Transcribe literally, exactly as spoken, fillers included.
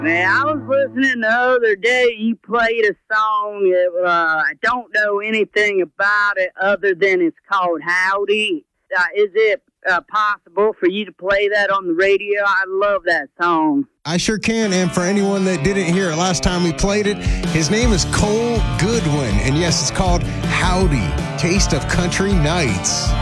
Man, I was listening the other day. You played a song that uh, I don't know anything about it other than it's called Howdy. Uh, is it uh, possible for you to play that on the radio? I love that song. I sure can, and for anyone that didn't hear it last time we played it, his name is Cole Goodwin, and yes, it's called Howdy, Taste of Country Nights.